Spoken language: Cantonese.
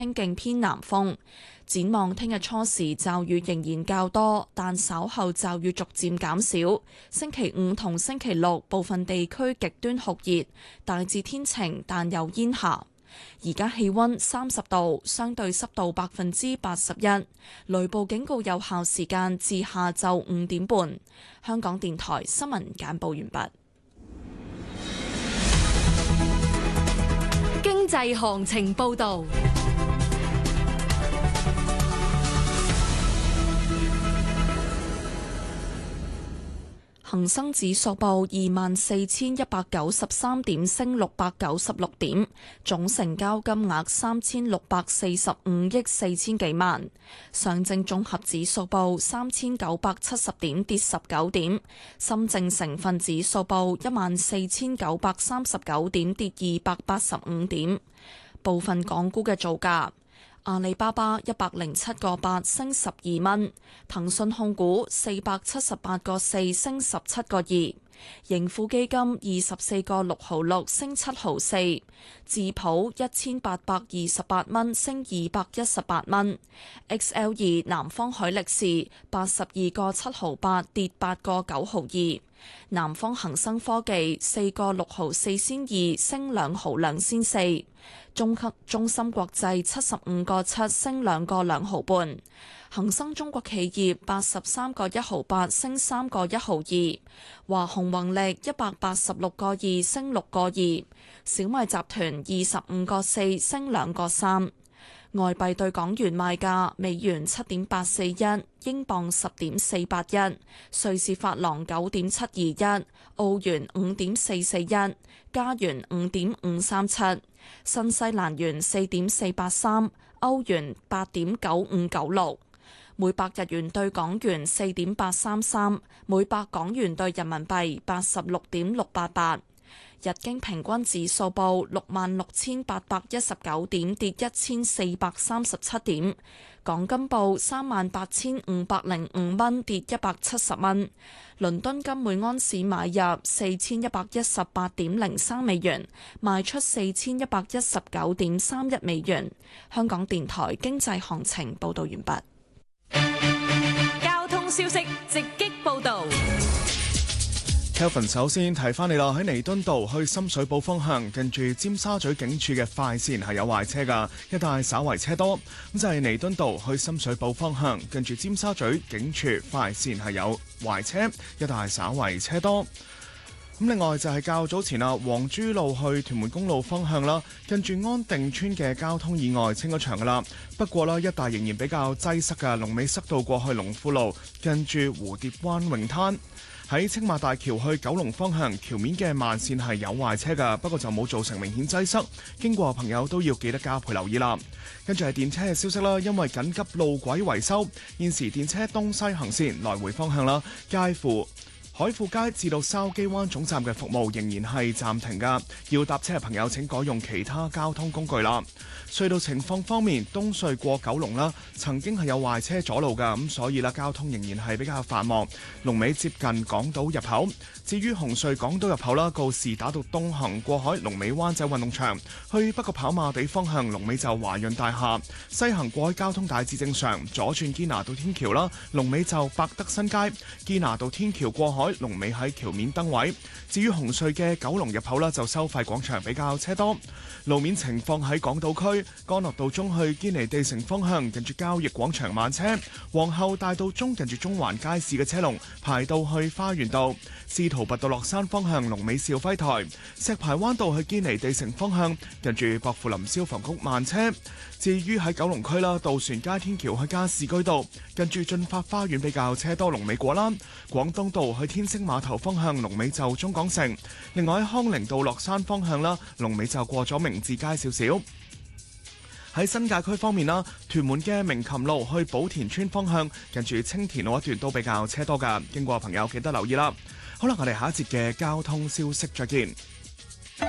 清勁偏南風。展望聽日初時驟雨仍然較多，但稍後驟雨逐漸減少。星期五同星期六部分地區極端酷熱，大致天晴但有煙霞。而家氣溫30度，相對濕度81%，雷暴警告有效時間至下晝5點半。香港電台新聞簡報完畢。 經濟行情報道。 恒生指數報24,193點，升696點，總成交金額3645億4千幾萬。上證綜合指數報3970點，跌19點。深證成分指數報14,939點，跌285點。部分港股嘅造價。阿里巴巴107.8升12蚊，騰訊控股478.4升17個2，盈富基金24.666升7毫4，智普1828蚊升218蚊，XL2南方海力士82.7毫8跌8.9毫2。南方恒生科技4.6毫4仙2升2毫2仙4，中芯國際75.7升2.2毫半，恒生中國企業83.1毫8升3.1毫2，華虹宏力186.2升6個2，小米集團25.4升2.3。外幣對港元賣價：美元7.841，英鎊10.481，瑞士法郎9.721，澳元5.441，加元5.537，新西蘭元4.483，歐元8.9596。每百日元對港元4.833，每百港元對人民幣86.688。日經平均指數報66,819點，跌1437點。港金報38,505蚊，跌170蚊。倫敦金每安士買入4118.03美元，賣出4119.31美元。香港電台經濟行情報道完畢。 交通消息直擊報道。 Kelvin 首先提翻你啦，喺彌敦道去深水埗方向，近住尖沙咀警署嘅快線係有壞車噶，一帶稍為車多。咁就係彌敦道去深水埗方向，近住尖沙咀警署快線係有壞車，一帶稍為車多。咁另外就係較早前啊，黃珠路去屯門公路方向啦，近住安定村嘅交通意外清咗場噶啦。不過啦，一帶仍然比較擠塞噶，龍尾塞到過去龍富路，近住蝴蝶灣泳灘。喺青馬大橋去九龍方向，橋面嘅慢線係有壞車㗎，不過就冇造成明顯擠塞。經過朋友都要記得加倍留意啦。跟住係電車嘅消息啦，因為緊急路軌維修，現時電車東西行線來回方向啦，介乎海富街至到筲箕灣總站嘅服務仍然係暫停㗎，要搭車嘅朋友請改用其他交通工具啦。隧道情況方面，東隧過九龍啦，曾經係有壞車阻路㗎，咁所以啦，交通仍然係比較繁忙。龍尾接近港島入口。至於紅隧港島入口啦，告士打道東行過海，龍尾灣仔運動場；去北角跑馬地方向，龍尾就華潤大廈；西行過海交通大致正常，左轉堅拿道天橋啦，龍尾就百德新街；堅拿道天橋過海，龍尾喺橋面燈位。至於紅隧嘅九龍入口啦，就收費廣場比較車多。路面情況喺港島區，干諾道中去堅尼地城方向，近住交易廣場慢車；皇后大道中近住中環街市嘅車龍排到去花園道；司徒拔道落山方向，龍尾兆輝台；石排灣道去堅尼地城方向，近住薄扶林消防局慢車。至於喺九龍區啦，渡船街天橋去加士居道，近住進發花園比較車多，龍尾果欄；廣東道去天星碼頭方向，龍尾就中港城。另外喺康寧道落山方向啦，龍尾就過咗明治街少少。喺新界區方面啦，屯門嘅鳴琴路去寶田村方向，近住青田路一段都比較車多㗎，經過朋友記得留意啦。好啦，我哋下一節嘅交通消息再見。